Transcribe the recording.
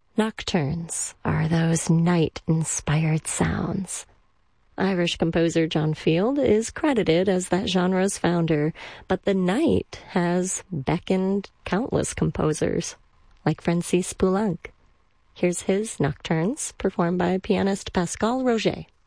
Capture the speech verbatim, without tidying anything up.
Nocturnes are those night-inspired sounds. Irish composer John Field is credited as that genre's founder, but the night has beckoned countless composers, like Francis Poulenc. Here's his Nocturnes, performed by pianist Pascal Roger.